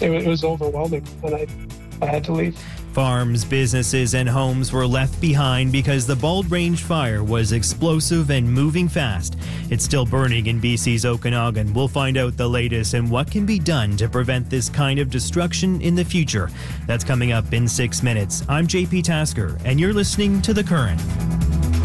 it was overwhelming, and I had to leave. Farms, businesses, and homes were left behind because the Bald Range fire was explosive and moving fast. It's still burning in BC's Okanagan. We'll find out the latest and what can be done to prevent this kind of destruction in the future. That's coming up in 6 minutes. I'm JP Tasker, and you're listening to The Current.